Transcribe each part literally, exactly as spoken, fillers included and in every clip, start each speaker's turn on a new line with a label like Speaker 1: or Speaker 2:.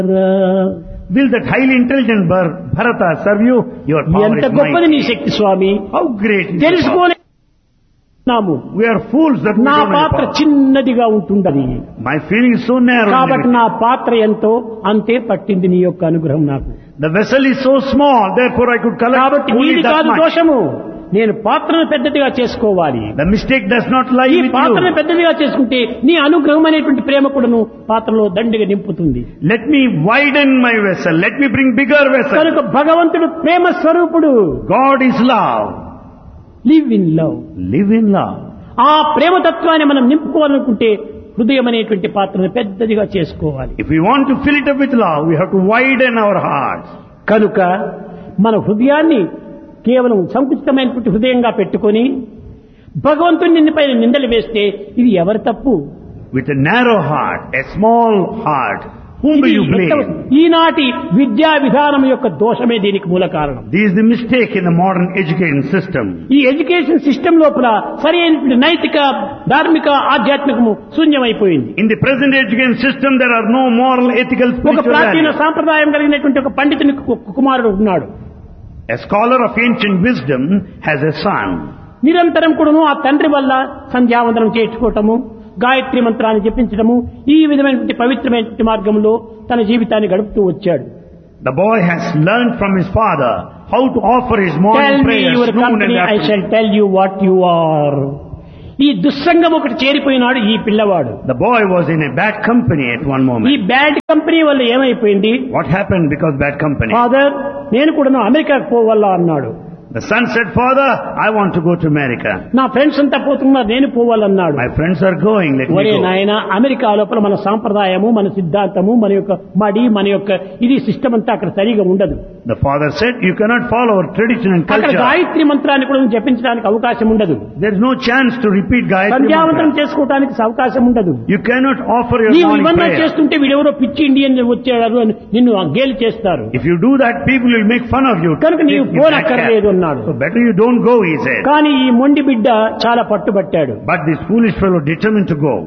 Speaker 1: Will that highly intelligent Bhar- Bharata serve you? Your power
Speaker 2: ఎంత
Speaker 1: is
Speaker 2: గొప్పది నీ
Speaker 1: mighty.
Speaker 2: Shakti Swamy.
Speaker 1: How great is your power?
Speaker 2: తెలుసుకోలేము.
Speaker 1: We are fools that we
Speaker 2: నా
Speaker 1: don't know your
Speaker 2: పాత్ర
Speaker 1: power.
Speaker 2: చిన్నదిగా ఉంటుందని.
Speaker 1: My feeling is so narrow.
Speaker 2: కాబట్టి
Speaker 1: and
Speaker 2: నా పాత్ర ఎంతో అంతే పట్టింది నీ యొక్క అనుగ్రహం నాకు.
Speaker 1: limited. The vessel is so small, therefore I could collect
Speaker 2: కాబట్టి
Speaker 1: only
Speaker 2: నీది
Speaker 1: that
Speaker 2: కాదు
Speaker 1: much.
Speaker 2: దోషము. నేను పాత్రను పెద్దదిగా చేసుకోవాలి.
Speaker 1: The mistake does not lie
Speaker 2: ఈ
Speaker 1: with
Speaker 2: పాత్రను
Speaker 1: you.
Speaker 2: పెద్దదిగా చేసుకుంటే నీ అనుగ్రహం అనేటువంటి ప్రేమ కూడాను పాత్రలో దండిగా నింపుతుంది.
Speaker 1: Let me widen my vessel. Let me bring bigger vessel.
Speaker 2: కనుక భగవంతుడు ప్రేమ స్వరూపుడు.
Speaker 1: God is love.
Speaker 2: Live in love.
Speaker 1: Live in love.
Speaker 2: ఆ ప్రేమ తత్వాన్ని మనం నింపుకోవాలనుకుంటే హృదయం అనేటువంటి పాత్రను పెద్దదిగా చేసుకోవాలి.
Speaker 1: If we want to fill it up with love, we have to widen our hearts.
Speaker 2: కనుక మన హృదయాన్ని కేవలం సంకుచితమైనటువంటి హృదయంగా పెట్టుకొని భగవంతుని నిన్నపై నిందలు వేస్తే ఇది ఎవరి తప్పు?
Speaker 1: With a narrow heart, a small heart, whom do
Speaker 2: ఇది
Speaker 1: you
Speaker 2: ఎంత-
Speaker 1: blame?
Speaker 2: ఈనాటి విద్యా విధానం యొక్క దోషమే దీనికి మూల కారణం.
Speaker 1: This is the mistake in the modern education system.
Speaker 2: ఈ ఎడ్యుకేషన్ సిస్టమ్ లోపల సరైనటువంటి నైతిక ధార్మిక ఆధ్యాత్మికము శూన్యమైపోయింది.
Speaker 1: In the present education system, there are no moral, ethical,
Speaker 2: ఒక
Speaker 1: spiritual
Speaker 2: ప్రాచీన
Speaker 1: values.
Speaker 2: సాంప్రదాయం కలిగినటువంటి ఒక పండితుని కు- కుమారుడు ఉన్నాడు.
Speaker 1: A scholar of ancient wisdom has a son.
Speaker 2: నిరంతరం కూడాను ఆ తండ్రి వల్ల సంధ్యావందనం చేయించుకోవటము, గాయత్రి మంత్రాన్ని జపించడము, ఈ విధమైనటువంటి పవిత్రమైనటువంటి మార్గంలో తన జీవితాన్ని గడుపుతూ వచ్చాడు.
Speaker 1: The boy has learned from his father how to offer his
Speaker 2: Tell
Speaker 1: morning
Speaker 2: me
Speaker 1: prayers,
Speaker 2: your
Speaker 1: noon
Speaker 2: company,
Speaker 1: and
Speaker 2: I
Speaker 1: afternoon.
Speaker 2: shall tell you what you are. ఈ దుస్సంగం ఒకటి చేరిపోయినాడు ఈ పిల్లవాడు.
Speaker 1: The boy was in a bad company at one
Speaker 2: ఈ
Speaker 1: moment.
Speaker 2: Bad company వల్ల ఏమైపోయింది?
Speaker 1: What happened because bad company?
Speaker 2: Father, నేను కూడా అమెరికాకు పోవాలా అన్నాడు.
Speaker 1: The son said, Father, I want to go to America.
Speaker 2: నా ఫ్రెండ్స్ అంతా పోతున్నారు, నేను పోవాలన్నాడు.
Speaker 1: My friends are going, let me
Speaker 2: ఒరే
Speaker 1: go.
Speaker 2: నాయన, అమెరికా లోపల మన సాంప్రదాయము, మన సిద్ధాంతము, మన యొక్క మడి, మన యొక్క ఇది సిస్టమ్ అంతా అక్కడ సరిగా ఉండదు.
Speaker 1: The father said, you cannot follow our tradition and
Speaker 2: అక్కడ
Speaker 1: culture.
Speaker 2: గాయత్రి మంత్రాన్ని కూడా జపించడానికి అవకాశం ఉండదు.
Speaker 1: There is no chance to repeat Gayatri
Speaker 2: సంధ్యావంతనం
Speaker 1: Mantra.
Speaker 2: చేసుకోవడానికి అవకాశం ఉండదు.
Speaker 1: You cannot offer your
Speaker 2: నీవు
Speaker 1: morning
Speaker 2: ఇవన్నీ
Speaker 1: prayer.
Speaker 2: చేస్తుంటే వీడెవరో పిచ్చి ఇండియన్ వచ్చాడు అని నిన్ను గేలి చేస్తారు.
Speaker 1: If you do that, people will make fun of you.
Speaker 2: కనుక నీవు
Speaker 1: Give- give that
Speaker 2: పోనక్కర్లేదు
Speaker 1: cap.
Speaker 2: అన్నాడు.
Speaker 1: So better you don't go, he said.
Speaker 2: కానీ ఈ మొండి బిడ్డ చాలా పట్టుబట్టాడు.
Speaker 1: But this foolish fellow determined to go.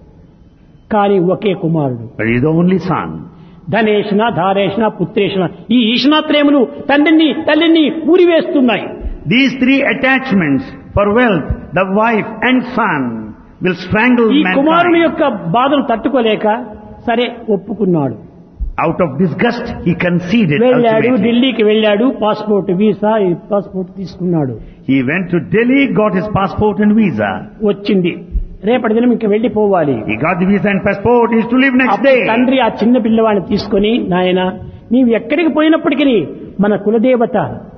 Speaker 2: కానీ ఒకే కుమారుడు.
Speaker 1: But he is the only son.
Speaker 2: ధనేషణ, ధారేషణ, పుత్రేషణ, ఈ ఈషణాత్రయములు తండ్రిని తల్లిని ఊరివేస్తున్నాయి.
Speaker 1: These three attachments for wealth, the wife and son, will strangle
Speaker 2: ఈ కుమారుని
Speaker 1: mankind.
Speaker 2: యొక్క బాధను తట్టుకోలేక సరే ఒప్పుకున్నాడు.
Speaker 1: Out of disgust, he conceded
Speaker 2: వెళ్ళాడు,
Speaker 1: ultimately.
Speaker 2: ఢిల్లీకి వెళ్ళాడు, పాస్పోర్ట్ వీసా ఈ పాస్పోర్ట్ తీసుకున్నాడు.
Speaker 1: He went to Delhi, got his passport and visa.
Speaker 2: వచ్చింది, రేపటి దినం ఇంక వెళ్ళిపోవాలి.
Speaker 1: He got the visa and passport, he is to leave next
Speaker 2: అప్పుడు
Speaker 1: day.
Speaker 2: తండ్రి ఆ చిన్న పిల్లవాడిని తీసుకొని, నాయన నీవు ఎక్కడికి పోయినప్పటికీ మన కులదేవత,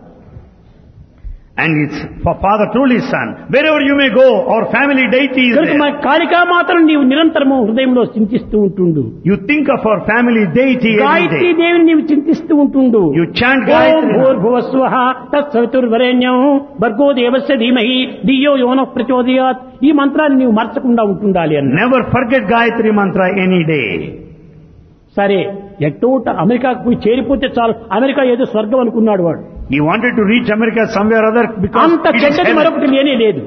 Speaker 1: And his fa- father told his son, wherever you may go, our family deity is
Speaker 2: కనుక మన
Speaker 1: there.
Speaker 2: కాళికామాతను నీవు నిరంతరము హృదయంలో చింతిస్తూ ఉంటుండు.
Speaker 1: You think of our family deity every
Speaker 2: Gayatri
Speaker 1: day.
Speaker 2: దేవిని నీవు చింతిస్తూ ఉంటుండు.
Speaker 1: You chant
Speaker 2: Om
Speaker 1: Gayatri.
Speaker 2: భూర్భువస్వః తత్సవితుర్వరేణ్యం భర్గో దేవస్య ధీమహి ధియో యోనః ప్రచోదయాత్, ఈ మంత్రాన్ని నీవు మర్చకుండా ఉంటుండాలి అన్న.
Speaker 1: Never forget Gayatri mantra any day.
Speaker 2: సరే, ఎట్టోట అమెరికాకు పోయి చేరిపోతే చాలు, అమెరికా ఏదో స్వర్గం అనుకున్నాడు వాడు.
Speaker 1: He wanted to reach America somewhere other because
Speaker 2: అంత
Speaker 1: it is
Speaker 2: చెడ్డది
Speaker 1: heaven.
Speaker 2: మరొకటి లేనే లేదు.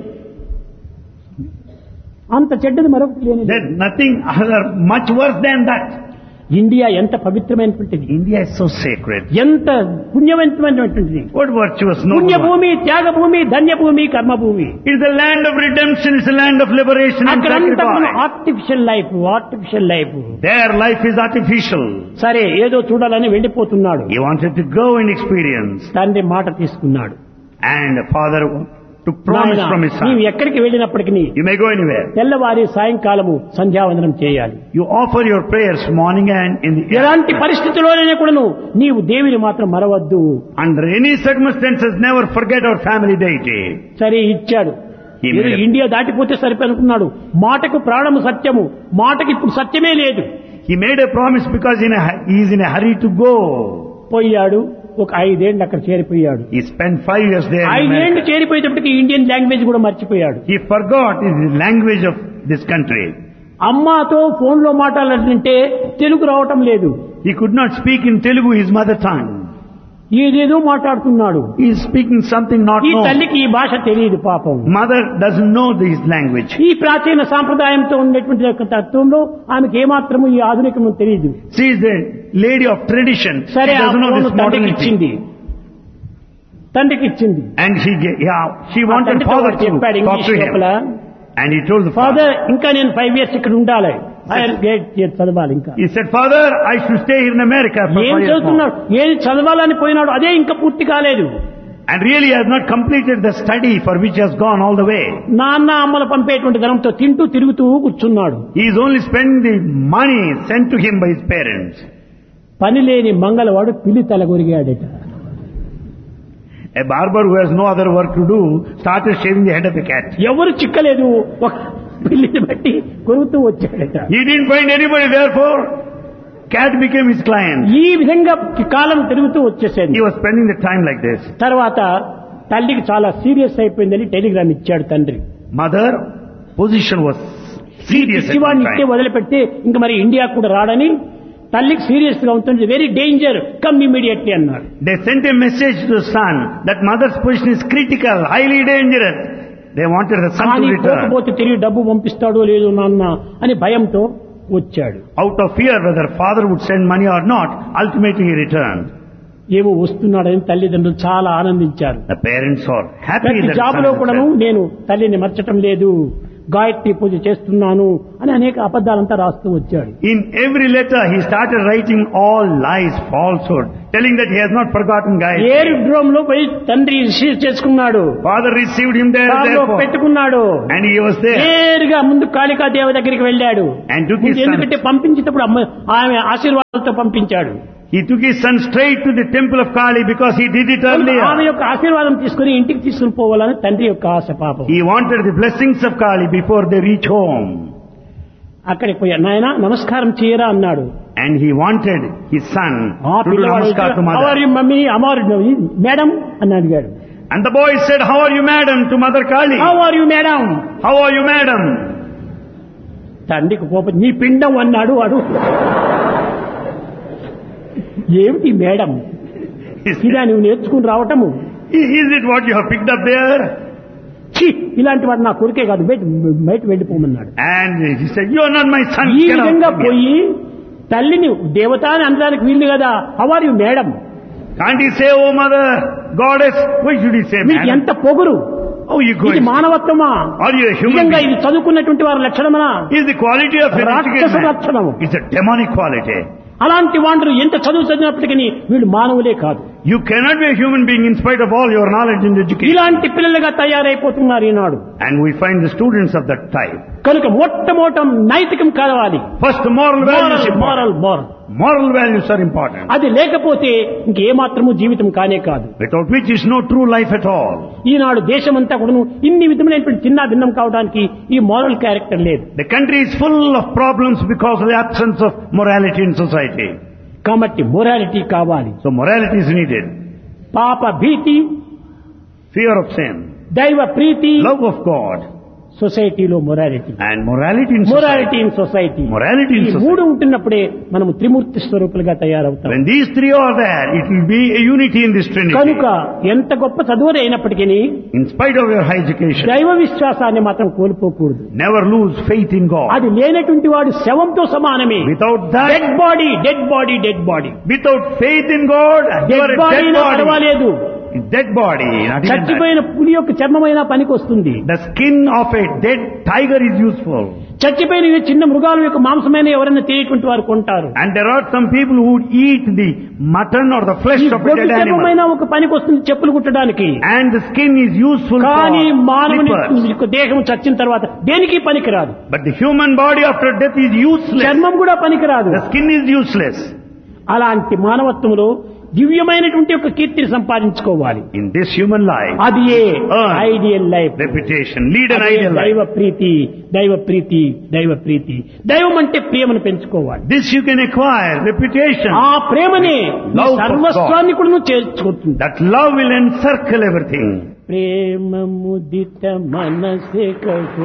Speaker 2: అంత చెడ్డది మరొకటి లేనే లేదు.
Speaker 1: There's nothing other much worse than that.
Speaker 2: India ఎంత పవిత్రమైనటువంటిది,
Speaker 1: India is so sacred.
Speaker 2: ఎంత పుణ్యవంతమైనటువంటిది.
Speaker 1: What virtuous noble one.
Speaker 2: Punyabhoomi, Thyagabhoomi, ధన్యభూమి, కర్మభూమి.
Speaker 1: It is the land of redemption, it's the land of liberation and
Speaker 2: అక్కడంతా
Speaker 1: sacrifice.
Speaker 2: Artificial life, artificial life.
Speaker 1: Their life is artificial.
Speaker 2: సరే, ఏదో చూడాలని వెళ్ళిపోతున్నాడు.
Speaker 1: He wanted to go and experience.
Speaker 2: తండ్రి మాట తీసుకున్నాడు.
Speaker 1: And father took promise
Speaker 2: నాయనా,
Speaker 1: from his
Speaker 2: నీవు
Speaker 1: son.
Speaker 2: ఎక్కడికి వెళ్ళినప్పటికీ
Speaker 1: You may go anywhere.
Speaker 2: తెల్లవారి సాయంకాలము సంధ్యావందనం చేయాలి.
Speaker 1: You offer your prayers morning and in the
Speaker 2: ఎలాంటి పరిస్థితుల్లోనైనా కూడాను నీవు దేవిని మాత్రం మరవద్దు.
Speaker 1: Under any circumstances, never forget our family deity.
Speaker 2: సరే, ఇచ్చాడు.
Speaker 1: He
Speaker 2: ఏదో
Speaker 1: made a-
Speaker 2: ఇండియా దాటిపోతే సరిపోనుకున్నాడు. మాటకు ప్రాణము సత్యము, మాటకి ఇప్పుడు సత్యమే లేదు.
Speaker 1: He made a promise because in a, he is in a hurry to go.
Speaker 2: పోయాడు, ఒక ఐదేళ్ళు అక్కడ చేరిపోయాడు.
Speaker 1: He spent five years there in
Speaker 2: ఐదేళ్లు
Speaker 1: America.
Speaker 2: చేరిపోయేటప్పటికి ఇండియన్ లాంగ్వేజ్ కూడా మర్చిపోయాడు.
Speaker 1: He forgot the language of this country.
Speaker 2: అమ్మతో ఫోన్ లో మాట్లాడాలంటే తెలుగు రావటం లేదు.
Speaker 1: He could not speak in Telugu, his mother tongue.
Speaker 2: ఏదేదో మాట్లాడుతున్నాడు.
Speaker 1: He is speaking something not
Speaker 2: ఈ
Speaker 1: known.
Speaker 2: తల్లికి ఈ భాష తెలియదు పాపం.
Speaker 1: Mother doesn't know this language.
Speaker 2: ఈ ప్రాచీన సాంప్రదాయంతో ఉండేటువంటి యొక్క తత్వంలో ఆమెకు ఏమాత్రము ఈ ఆధునికము తెలియదు.
Speaker 1: She is the lady of tradition. She
Speaker 2: సరే ఆ
Speaker 1: doesn't know
Speaker 2: ఫోన్
Speaker 1: this
Speaker 2: తండ్రికి ఇచ్చింది
Speaker 1: modernity.
Speaker 2: తండ్రికి ఇచ్చింది
Speaker 1: And she, ga- yeah, she
Speaker 2: ఆ
Speaker 1: wanted
Speaker 2: తండ్రితో
Speaker 1: father
Speaker 2: వాడు
Speaker 1: to
Speaker 2: చెప్పాడు
Speaker 1: talk
Speaker 2: ఇంగ్లీష్
Speaker 1: to
Speaker 2: లోపల
Speaker 1: him. And he told the father.
Speaker 2: Father ఇంకా నేను ఫైవ్ ఇయర్స్ ఇక్కడ ఉండాలి ఆయన గేట్ చదవాలి ఇంకా
Speaker 1: He said, Father, I should stay here in America for
Speaker 2: ఏం
Speaker 1: five years more.
Speaker 2: చదువుతున్నాడు ఏది చదవాలని పోయినాడు అదే ఇంకా పూర్తి కాలేదు
Speaker 1: And really he has not completed the study for which he has gone all the way.
Speaker 2: నాన్న అమ్మలు పంపేటువంటి ధనంతో తింటూ తిరుగుతూ కూర్చున్నాడు
Speaker 1: He is only spending the money sent to him by his parents.
Speaker 2: పని లేని మంగళవాడు పిల్లి తలగొరిగాడట
Speaker 1: A barber who has no other work to do started shaving the head of the cat.
Speaker 2: ఎవరు చిక్కలేదు ఒక పిల్లిని బట్టి కొరుకుతూ వచ్చాడట
Speaker 1: He didn't find anybody, therefore cat became his client.
Speaker 2: ఈ విధంగా కాలం తిరుగుతూ వచ్చేసేది
Speaker 1: He was spending the time like this.
Speaker 2: తర్వాత తల్లికి చాలా సీరియస్ అయిపోయిందని టెలిగ్రామ్ ఇచ్చాడు తండ్రి
Speaker 1: Mother position was serious at
Speaker 2: శివాన్ని
Speaker 1: the
Speaker 2: ఇట్టే
Speaker 1: time.
Speaker 2: వదిలిపెడితే ఇంక మరి ఇండియా కూడా రాడని తల్లికి సీరియస్ గా ఉంటుంది వెరీ డేంజర్ కమ్ ఇమీడియట్లీ అన్నాడు
Speaker 1: They sent a message to the son that mother's position is critical, highly dangerous. They wanted the son
Speaker 2: కానీ
Speaker 1: to return.
Speaker 2: పోకపోతే తిరిగి డబ్బు పంపిస్తాడో లేదో నాన్న అని భయంతో వచ్చాడు
Speaker 1: Out of fear whether father would send money or not, ultimately he returned.
Speaker 2: ఏమో వస్తున్నాడని తల్లిదండ్రులు చాలా ఆనందించారు
Speaker 1: The parents are happy
Speaker 2: ప్రతి
Speaker 1: that
Speaker 2: జాబ్
Speaker 1: son
Speaker 2: లో
Speaker 1: has
Speaker 2: కూడాను
Speaker 1: returned.
Speaker 2: నేను తల్లిని మర్చటం లేదు గాయత్రి పూజ చేస్తున్నాను అని అనేక అబద్ధాలంతా రాస్తూ వచ్చాడు
Speaker 1: In every letter he started writing all lies, falsehood, telling that he has not forgotten Gayatri.
Speaker 2: Air drome లో పోయి తండ్రి రిసీవ్ చేసుకున్నాడు
Speaker 1: Father received him there,
Speaker 2: కారులో
Speaker 1: therefore.
Speaker 2: పెట్టుకున్నాడు
Speaker 1: And he was there.
Speaker 2: నేరుగా ముందు కాళికా దేవ దగ్గరికి వెళ్ళాడు
Speaker 1: And took his son.
Speaker 2: ఎందుకంటే పంపించేటప్పుడు అమ్మ ఆమె ఆశీర్వాదాలతో పంపించాడు
Speaker 1: He took his son straight to the temple of Kali because he did it
Speaker 2: ఆమె
Speaker 1: earlier.
Speaker 2: యొక్క ఆశీర్వాదం తీసుకుని ఇంటికి తీసుకుని పోవాలని తండ్రి యొక్క ఆశ పాపం
Speaker 1: He wanted the blessings of Kali before they reach home.
Speaker 2: అక్కడికి పోయా నాయన నమస్కారం చేయరా అన్నాడు
Speaker 1: And he wanted his son
Speaker 2: ఆ
Speaker 1: to do
Speaker 2: పిల్లవాడు
Speaker 1: namaskar to
Speaker 2: "How are
Speaker 1: mother.
Speaker 2: you, mummy Amar madam అని అడిగాడు
Speaker 1: And the boy said, how are you, madam, to Mother Kali?
Speaker 2: How are you madam
Speaker 1: How are you, madam?
Speaker 2: తండ్రికి కోపం నీ పిండం అన్నాడు వాడు ఏమిటి మేడం
Speaker 1: Is,
Speaker 2: ఇలా నువ్వు నేర్చుకుని రావటము
Speaker 1: is it what you have picked up there?
Speaker 2: ఛీ, ఇలాంటి వాడు నా కొడుకే కాదు బయట బయట వెళ్ళిపోమన్నాడు
Speaker 1: And he said, you are not my son.
Speaker 2: ఈ
Speaker 1: Get out
Speaker 2: విధంగా
Speaker 1: from here.
Speaker 2: పోయి తల్లిని దేవత అని అనడానికి వీళ్ళు కదా how are you madam
Speaker 1: Can't he say, oh mother, goddess? Why should he say
Speaker 2: మీకు
Speaker 1: madam?
Speaker 2: ఎంత పొగురు
Speaker 1: Oh, you go.
Speaker 2: ఇది మానవత్వమా
Speaker 1: Are you a human
Speaker 2: నిజంగా
Speaker 1: being?
Speaker 2: ఇది చదువుకున్నటువంటి వారి లక్షణమా
Speaker 1: Is the quality of an
Speaker 2: రాక్షస
Speaker 1: educated man?
Speaker 2: లక్షణము
Speaker 1: It's a demonic quality.
Speaker 2: అలాంటి వాళ్ళు ఎంత చదువు చదివినప్పటికీ వీళ్ళు మానవులే కాదు
Speaker 1: You cannot be a human being in spite of all your knowledge and education.
Speaker 2: ఇలాంటి పిల్లలుగా తయారైపోతున్నారు ఈనాడు
Speaker 1: And we find the students of that type.
Speaker 2: కనుక మొట్టమొదట నైతికం కావాలి
Speaker 1: First, moral values. important.
Speaker 2: Moral moral
Speaker 1: Moral values are important.
Speaker 2: అది లేకపోతే ఇంకేమాత్రము జీవితం కానే కాదు
Speaker 1: Without which is no true life at all.
Speaker 2: ఈనాడు దేశమంతా కూడాను ఇన్ని విధమైనటువంటి చిన్న భిన్నం కావడానికి ఈ మోరల్ క్యారెక్టర్ లేదు
Speaker 1: The country is full of problems because of the absence of morality in society.
Speaker 2: కాబట్టి మొరాలిటీ కావాలి
Speaker 1: So morality is needed.
Speaker 2: పాప భీతి
Speaker 1: Fear of sin.
Speaker 2: దైవ ప్రీతి
Speaker 1: Love of God.
Speaker 2: సొసైటీలో morality
Speaker 1: And morality in society.
Speaker 2: Morality in society
Speaker 1: Morality in
Speaker 2: ఈ
Speaker 1: society.
Speaker 2: మూడు ఉంటున్నప్పుడే మనము త్రిమూర్తి స్వరూపులుగా తయారవుతాం
Speaker 1: When these three are there, it will be a unity in this trinity.
Speaker 2: కనుక ఎంత గొప్ప చదువులు అయినప్పటికీ
Speaker 1: In spite of your high education,
Speaker 2: దైవ విశ్వాసాన్ని మాత్రం కోల్పోకూడదు
Speaker 1: never lose faith in God.
Speaker 2: అది లేనటువంటి వాడు శవంతో సమానమే
Speaker 1: Without
Speaker 2: dead
Speaker 1: that,
Speaker 2: body dead body dead body
Speaker 1: without faith in God, you are
Speaker 2: dead
Speaker 1: a
Speaker 2: body
Speaker 1: dead body.
Speaker 2: పర్వాలేదు
Speaker 1: Dead body, not even that.
Speaker 2: చచ్చిపోయిన పులి యొక్క చర్మమైన పనికి వస్తుంది
Speaker 1: The skin of a dead tiger is useful.
Speaker 2: చచ్చిపోయిన ఈ చిన్న మృగాల యొక్క మాంసమైన ఎవరైనా తినేటువంటి వారు కొంటారు
Speaker 1: And there are some people who would eat the mutton or the flesh
Speaker 2: ఈ
Speaker 1: of a
Speaker 2: గొడ్డు
Speaker 1: dead
Speaker 2: చర్మమైన
Speaker 1: animal.
Speaker 2: ఒక పనికి వస్తుంది చెప్పులు కుట్టడానికి
Speaker 1: And the skin is useful
Speaker 2: కానీ
Speaker 1: for
Speaker 2: మానవుని
Speaker 1: slippers.
Speaker 2: యొక్క దేహం చచ్చిన తర్వాత దేనికి పనికిరాదు
Speaker 1: But the human body after death is useless.
Speaker 2: చర్మం కూడా పనికిరాదు
Speaker 1: The skin is useless.
Speaker 2: అలాంటి మానవత్వంలో దివ్యమైనటువంటి ఒక కీర్తిని సంపాదించుకోవాలి
Speaker 1: In this human life,
Speaker 2: అది ఏ
Speaker 1: Earn.
Speaker 2: Ideal life
Speaker 1: reputation, lead an
Speaker 2: అదే
Speaker 1: ideal
Speaker 2: దైవ
Speaker 1: life.
Speaker 2: ప్రీతి దైవ ప్రీతి దైవ ప్రీతి దైవం అంటే ప్రేమను పెంచుకోవాలి
Speaker 1: This you can acquire, reputation.
Speaker 2: ఆ ప్రేమనే నీ
Speaker 1: Love of
Speaker 2: సర్వస్వాన్ని కూడా నువ్వు చేర్చుకుంటుంది
Speaker 1: That love will encircle everything.
Speaker 2: ప్రేమ ముదిత మనసే కహో